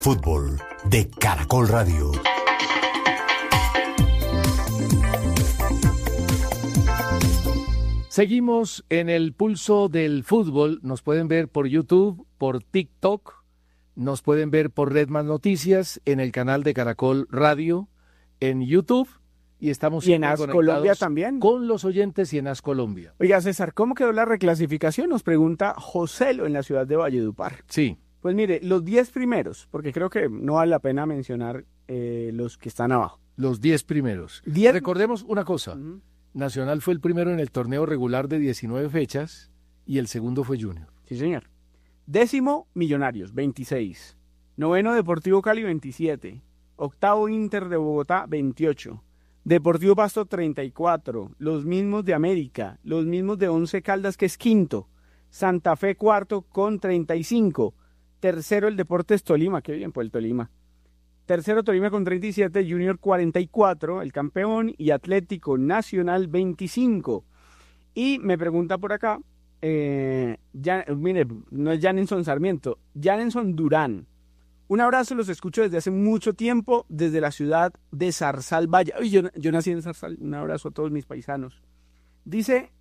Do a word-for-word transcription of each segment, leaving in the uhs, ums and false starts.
Fútbol de Caracol Radio. Seguimos en el pulso del fútbol. Nos pueden ver por YouTube, por TikTok, nos pueden ver por Red Más Noticias, en el canal de Caracol Radio, en YouTube, y estamos y en As Colombia también con los oyentes y en As Colombia. Oiga, César, ¿cómo quedó la reclasificación? Nos pregunta Joselo en la ciudad de Valledupar. Sí. Pues mire, los diez primeros, porque creo que no vale la pena mencionar eh, los que están abajo. Los diez primeros. Diez... Recordemos una cosa. Uh-huh. Nacional fue el primero en el torneo regular de diecinueve fechas y el segundo fue Junior. Sí, señor. Décimo, Millonarios, veintiséis. Noveno, Deportivo Cali, veintisiete. Octavo, Inter de Bogotá, veintiocho. Deportivo Pasto, treinta y cuatro. Los mismos de América. Los mismos de Once Caldas, que es quinto. Santa Fe, cuarto, con treinta y cinco. Tercero, el Deportes Tolima. Qué bien por el Tolima. Tercero, Tolima con treinta y siete, Junior cuarenta y cuatro, el campeón, y Atlético Nacional veinticinco. Y me pregunta por acá, eh, ya, mire, no es Janenson Sarmiento, Janenson Durán. Un abrazo, los escucho desde hace mucho tiempo, desde la ciudad de Zarzal Valle. Uy, yo, yo nací en Zarzal, un abrazo a todos mis paisanos. Dice,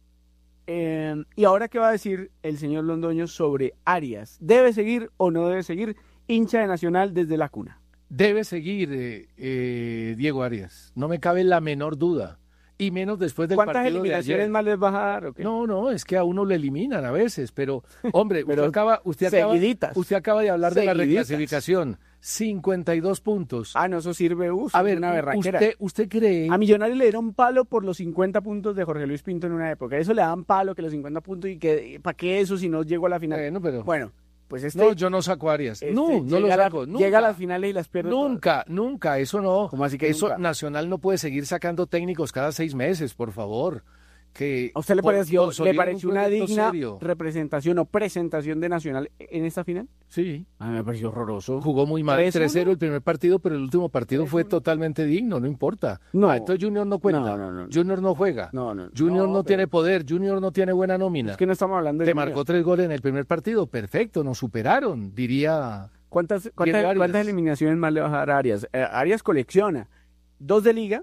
eh, ¿y ahora qué va a decir el señor Londoño sobre Arias? ¿Debe seguir o no debe seguir? Hincha de Nacional desde la cuna. Debe seguir eh, eh, Diego Arias, no me cabe la menor duda, y menos después del partido de ayer. ¿Cuántas eliminaciones más les vas a dar o qué? No, no, es que a uno le eliminan a veces, pero hombre, pero usted, acaba, usted, acaba, usted acaba de hablar seguiditas. de la reclasificación, cincuenta y dos puntos. Ah, no, eso sirve, uf, a ver, una berraquera. Usted, ¿Usted cree? A Millonarios le dieron palo por los cincuenta puntos de Jorge Luis Pinto en una época, eso le dan palo que los cincuenta puntos y que, ¿para qué eso si no llegó a la final? Bueno, pero... Bueno. Pues este, no, yo no saco a Arias. Este, no, no lo saco. La, nunca. Llega a las finales y las pierde. Nunca, todas. nunca, eso no. ¿Cómo así que eso nunca? Nacional no puede seguir sacando técnicos cada seis meses, por favor. Que ¿A usted le pareció, por, ¿le pareció un una digna serio. representación o presentación de Nacional en esta final? Sí. A mí me pareció horroroso. Jugó muy mal, tres cero el primer partido, pero el último partido fue totalmente digno, no importa. No. Ah, entonces Junior no cuenta, no, no, no, Junior no juega, no, no, Junior no, no tiene pero... poder, Junior no tiene buena nómina. Es que no estamos hablando de Te Junior. marcó tres goles en el primer partido, perfecto, nos superaron, diría... ¿Cuántas, cuántas, ¿cuántas eliminaciones más le vas a dar a Arias? Eh, Arias colecciona dos de Liga,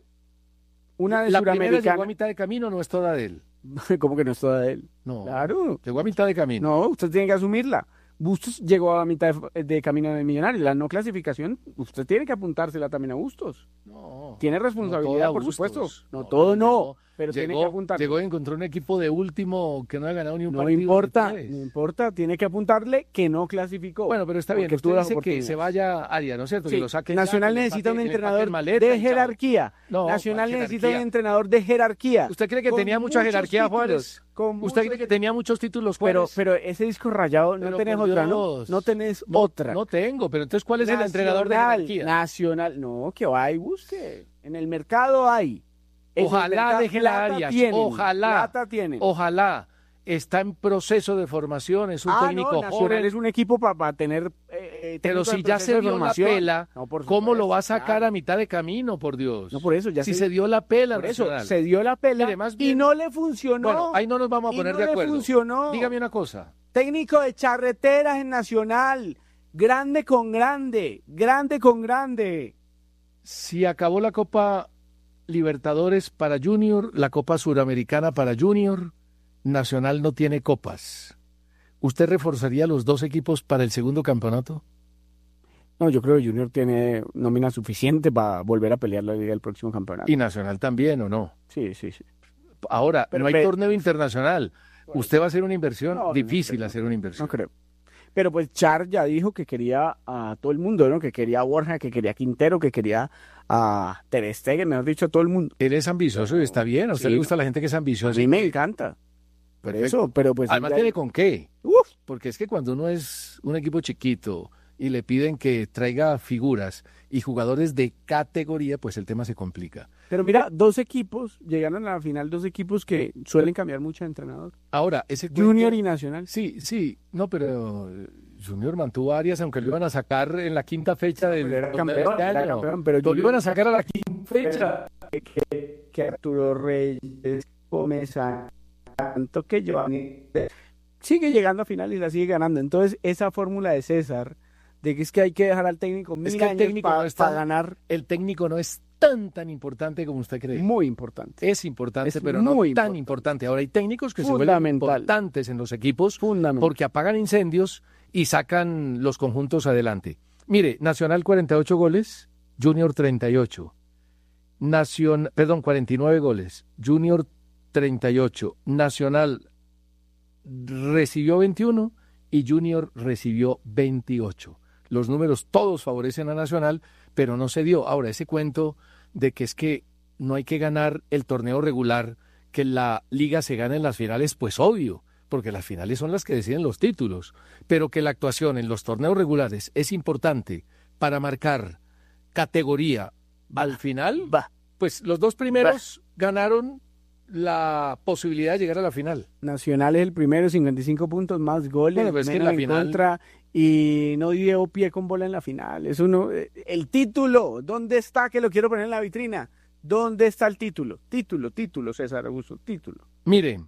una de La Suramericana. primera llegó a mitad de camino, no es toda de él. ¿Cómo que no es toda de él? No, claro. Llegó a mitad de camino. No, usted tiene que asumirla. Bustos llegó a mitad de, de camino de Millonarios. La no clasificación, usted tiene que apuntársela también a Bustos. No. Tiene responsabilidad, no por Bustos. supuesto. No, no todo no, llegó, pero llegó, tiene que apuntar. Llegó y encontró un equipo de último que no ha ganado ni un no partido. Importa, no importa, tiene que apuntarle que no clasificó. Bueno, pero está bien, usted dice que se vaya a Arias, ¿no es cierto? Sí. Que lo saque Nacional ya, necesita empaque, un entrenador maleta, de jerarquía. No, Nacional necesita jerarquía. un entrenador de jerarquía. ¿Usted cree que tenía mucha jerarquía, títulos, Juárez? ¿Usted muchos... cree que tenía muchos títulos, Juárez? Pero, pero ese disco rayado, no tenés otra, ¿no? No tenés no, otra. No tengo, pero entonces, ¿cuál es Nacional, el entrenador de jerarquía? Nacional, no, que va y busque. En el mercado hay. Ojalá deje la Arias, ojalá, plata tienen. ojalá. Está en proceso de formación, es un ah, técnico no, joven. Nacional es un equipo para pa tener eh, pero si ya se dio la pela, no, ¿cómo supuesto, lo va a sacar claro. a mitad de camino, por Dios? No, por eso, ya si se, se dio la pela, por Nacional. eso, se dio la pela Mire, más bien, y no le funcionó. Bueno, ahí no nos vamos a poner no de acuerdo. Le funcionó. Dígame una cosa. Técnico de charreteras en Nacional, grande con grande, grande con grande. Si acabó la Copa Libertadores para Junior, la Copa Suramericana para Junior, Nacional no tiene copas. ¿Usted reforzaría los dos equipos para el segundo campeonato? No, yo creo que Junior tiene nómina suficiente para volver a pelear la liga del próximo campeonato. ¿Y Nacional también o no? Sí, sí, sí. Ahora, pero, no hay pero, torneo internacional. Bueno, ¿Usted va a hacer una inversión? No, Difícil no hacer una inversión. No creo. Pero pues Char ya dijo que quería a todo el mundo, ¿no? Que quería a Borja, que quería a Quintero, que quería a Ter Stegen, mejor dicho, a todo el mundo. Él es ambicioso y está bien. ¿A usted sí, le gusta la gente que es ambiciosa? A mí me encanta. Por Perfecto. eso, pero pues... Además ya... tiene con qué. Uf. Porque es que cuando uno es un equipo chiquito y le piden que traiga figuras y jugadores de categoría, pues el tema se complica. Pero mira, dos equipos, llegaron a la final dos equipos que suelen cambiar mucho de entrenador. Ahora, ese Junior cuento, y Nacional. Sí, sí, no, pero Junior mantuvo a Arias, aunque lo iban a sacar en la quinta fecha del era campeón, este año. era campeón, pero lo iban a sacar a la quinta fecha. Que, que Arturo Reyes, Gómez, tanto que Giovanni sigue llegando a final y la sigue ganando. Entonces, esa fórmula de César de que es que hay que dejar al técnico mil Es que el años técnico para no está- ganar. El técnico no es tan, tan importante como usted cree. Muy importante. Es importante, Es pero no muy tan importante. importante. Ahora hay técnicos que se vuelven Fundamental. importantes en los equipos Fundamental. porque apagan incendios y sacan los conjuntos adelante. Mire, Nacional cuarenta y ocho goles, Junior treinta y ocho. Nacion, perdón, cuarenta y nueve goles, Junior treinta y ocho. Nacional recibió veintiuno y Junior recibió veintiocho. Los números todos favorecen a Nacional, pero no se dio. Ahora, ese cuento de que es que no hay que ganar el torneo regular, que la liga se gane en las finales, pues obvio, porque las finales son las que deciden los títulos, pero que la actuación en los torneos regulares es importante para marcar categoría al final, Va. pues los dos primeros ganaron la posibilidad de llegar a la final. Nacional es el primero, cincuenta y cinco puntos, más goles, Bueno, pero es que en menos la en final- contra, y no dio pie con bola en la final. Es uno, eh, el título, ¿dónde está? Que lo quiero poner en la vitrina. ¿Dónde está el título? Título, título, César Augusto, título. Mire,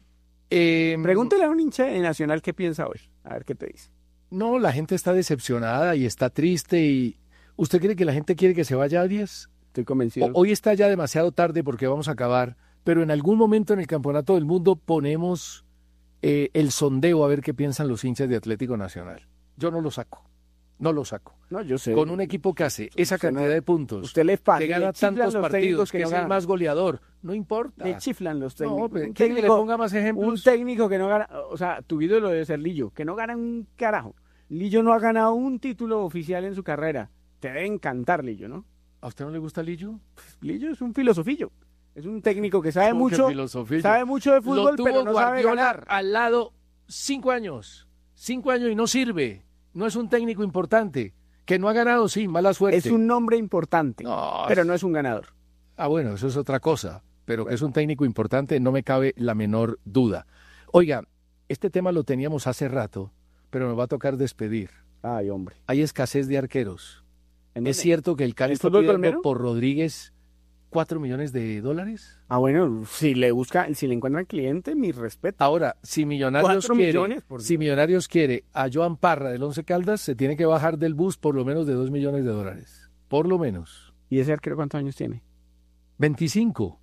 eh, Pregúntele a un hincha de Nacional qué piensa hoy, a ver qué te dice. no, la gente está decepcionada y está triste. Y ¿usted cree que la gente quiere que se vaya a Arias? Estoy convencido. O- Hoy está ya demasiado tarde porque vamos a acabar, pero en algún momento en el Campeonato del Mundo ponemos eh, el sondeo a ver qué piensan los hinchas de Atlético Nacional. Yo no lo saco, no lo saco. No, yo sé. Con un equipo que hace esa Usted no- cantidad de puntos, Usted le paga, que gana le chiflan tantos los partidos, técnicos que, que no es el ganan. más goleador, no importa. Le chiflan los técnicos. No, pero un, ¿quiere que le técnico ponga más un ejemplos? técnico que no gana, o sea, tu ídolo debe ser Lillo, que no gana un carajo. Lillo no ha ganado un título oficial en su carrera. Te debe encantar Lillo, ¿no? ¿A usted no le gusta Lillo? Lillo es un filosofillo. Es un técnico que sabe ¿Cómo que mucho, filosofía? sabe mucho de Lo fútbol, tuvo pero no sabe Guardiola ganar. al lado cinco años, cinco años y no sirve. No es un técnico importante. Que no ha ganado, sí, mala suerte. Es un nombre importante, No, pero no es un ganador. Ah, bueno, eso es otra cosa, pero que es un técnico importante, no me cabe la menor duda. Oiga, este tema lo teníamos hace rato, pero me va a tocar despedir. Ay, hombre. Hay escasez de arqueros. ¿En ¿Es dónde? cierto que el Cali ¿En está fútbol pidiendo colombiano? por Rodríguez cuatro millones de dólares? Ah, bueno, si le busca, si le encuentran cliente, mi respeto. Ahora, si Millonarios Cuatro quiere, millones, por si Dios. Millonarios quiere a Joan Parra del Once Caldas, se tiene que bajar del bus por lo menos de dos millones de dólares. Por lo menos. ¿Y ese arquero cuántos años tiene? veinticinco.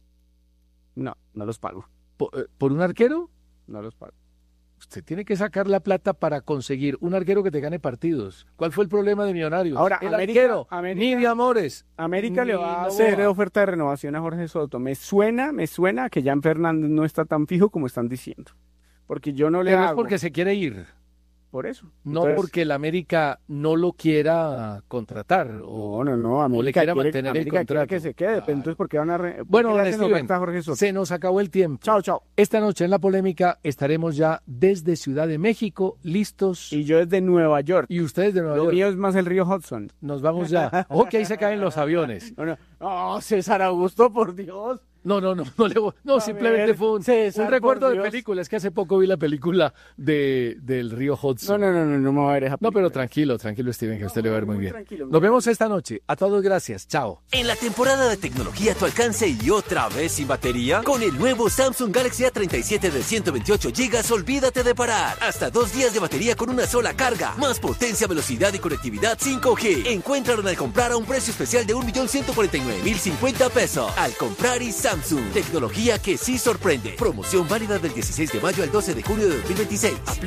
No, no los pago. ¿Por, eh, por un arquero? No los pago. Usted tiene que sacar la plata para conseguir un arquero que te gane partidos. ¿Cuál fue el problema de Millonarios? Ahora, el América- arquero, América- ni de amores. América le Ni va a Novoa. hacer oferta de renovación a Jorge Soto. Me suena, me suena que Jan Fernández no está tan fijo como están diciendo. Porque yo no le Pero es hago porque se quiere ir, por eso. no Entonces, porque el América no lo quiera contratar. O... No, no, no. América quiera quiere, mantener el América quiere contrato. que se quede. Claro. Pero entonces, ¿por qué van a re- por Bueno, qué le don hacen Steven, oferta a Jorge Soto? se nos acabó el tiempo. Chao, chao. Esta noche en La Polémica estaremos ya desde Ciudad de México, listos. Y yo desde Nueva York. Y ustedes de Nueva Lo York. mío es más el río Hudson. Nos vamos ya. Ojo que ahí se caen los aviones. No, no, no, César Augusto, por Dios. No, no, no, no, le voy- no A simplemente ver, fue un, César, un recuerdo por de Dios. película. Es que hace poco vi la película de, del río No, Hudson. no, no, no, no me va a ver esa No, pero película. tranquilo, tranquilo, Steven, que a usted le va a ver muy muy bien. tranquilo, muy Nos vemos esta noche. A todos, gracias. Chao. En la temporada de tecnología a tu alcance y otra vez sin batería, con el nuevo Samsung Galaxy A treinta y siete de ciento veintiocho gigas, olvídate de parar. Hasta dos días de batería con una sola carga. Más potencia, velocidad y conectividad cinco G. Encuéntralo al comprar a un precio especial de un millón ciento cuarenta y nueve mil cincuenta pesos. Al comprar y Samsung. Tecnología que sí sorprende. Promoción válida del dieciséis de mayo al doce de junio de dos mil veintiséis. Aplica